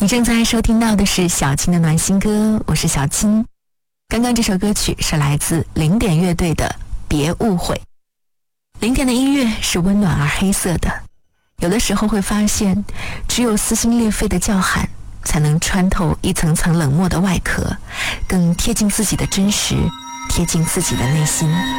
你正在收听到的是小青的暖心歌，我是小青。刚刚这首歌曲是来自零点乐队的别误会。零点的音乐是温暖而黑色的，有的时候会发现只有撕心裂肺的叫喊才能穿透一层层冷漠的外壳，更贴近自己的真实，贴近自己的内心。